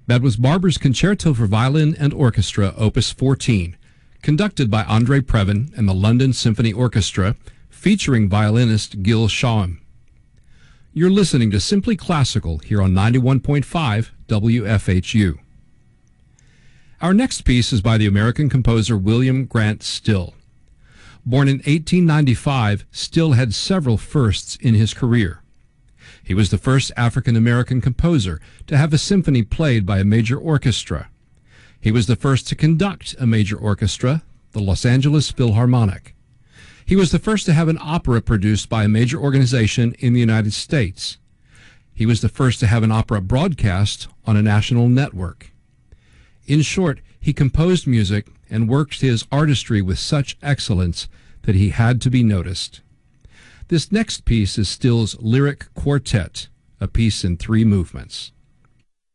That was Barber's Concerto for Violin and Orchestra, Opus 14, conducted by Andre Previn and the London Symphony Orchestra, featuring violinist Gil Shawam. You're listening to Simply Classical here on 91.5 WFHU. Our next piece is by the American composer William Grant Still. Born in 1895, Still had several firsts in his career. He was the first African-American composer to have a symphony played by a major orchestra. He was the first to conduct a major orchestra, the Los Angeles Philharmonic. He was the first to have an opera produced by a major organization in the United States. He was the first to have an opera broadcast on a national network. In short, he composed music and worked his artistry with such excellence that he had to be noticed. This next piece is Still's Lyric Quartet, a piece in 3 movements.